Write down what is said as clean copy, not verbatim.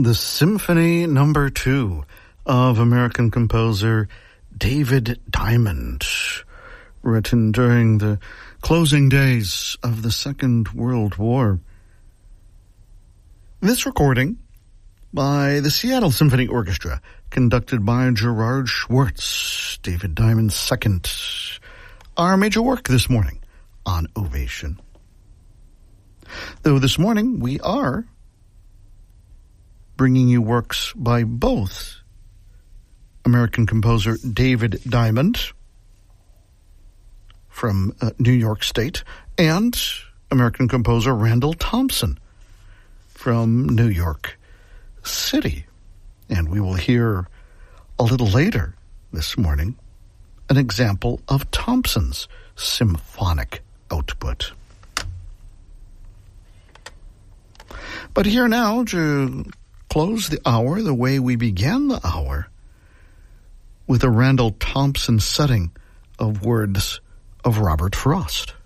the Symphony No. 2 of American composer David Diamond, written during the closing days of the Second World War. This recording by the Seattle Symphony Orchestra, conducted by Gerard Schwartz, David Diamond's second, our major work this morning on Ovation. Though this morning we are bringing you works by both American composer David Diamond from New York State and American composer Randall Thompson from New York City. And we will hear a little later this morning an example of Thompson's symphonic output. But here now, to close the hour the way we began the hour, with a Randall Thompson setting of words of Robert Frost.